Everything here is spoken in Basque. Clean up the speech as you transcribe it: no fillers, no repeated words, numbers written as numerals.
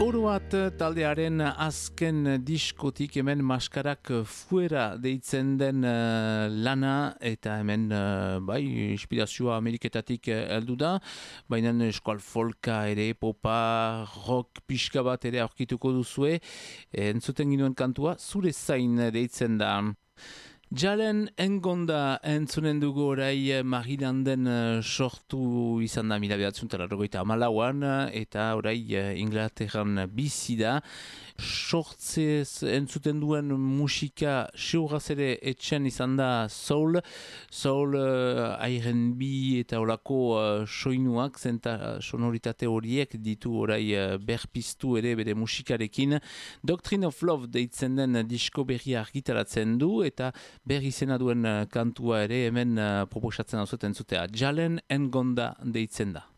Oroat taldearen azken diskotik hemen Maskarak fuera deitzen den lana eta hemen bai inspirazioa Ameriketatik heldu da, baina eskual folka ere, popa, rock pixka bat ere aurkituko duzue, entzuten ginuen kantua zure zain deitzen da. Jalen Engonda entzunen dugu orai Marilanden sortu izan da 1984an eta orai Inglaterran bizi da. Sortzez entzuten duen musika seuraz ere etxen izan da soul, R&B eta olako soinuak, zenta sonoritate horiek ditu orai berpiztu ere bere musikarekin. Doctrine of Love deitzen den disko berria argitaratzen du eta berri izena duen kantua ere hemen proposatzen hau zuten zutea. Jalen Engonda deitzen da.